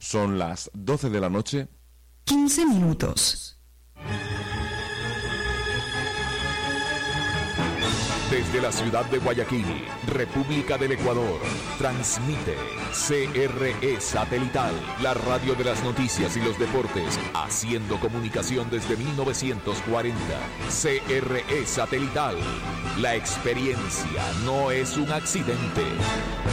Son las 12 de la noche. 15 minutos. Desde la ciudad de Guayaquil, República del Ecuador, transmite CRE Satelital, la radio de las noticias y los deportes, haciendo comunicación desde 1940. CRE Satelital, la experiencia no es un accidente.